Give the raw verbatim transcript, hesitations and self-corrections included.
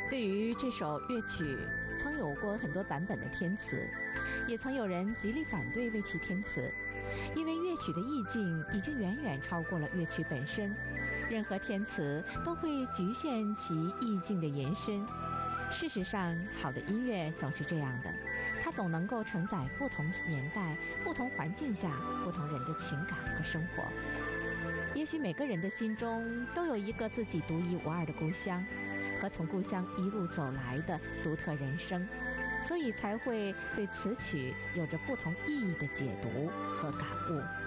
对于这首乐曲，曾有过很多版本的填词，也曾有人极力反对为其填词，因为乐曲的意境已经远远超过了乐曲本身，任何填词都会局限其意境的延伸。事实上，好的音乐总是这样的，它总能够承载不同年代、不同环境下不同人的情感和生活。也许每个人的心中都有一个自己独一无二的故乡，和从故乡一路走来的独特人生，所以才会对词曲有着不同意义的解读和感悟。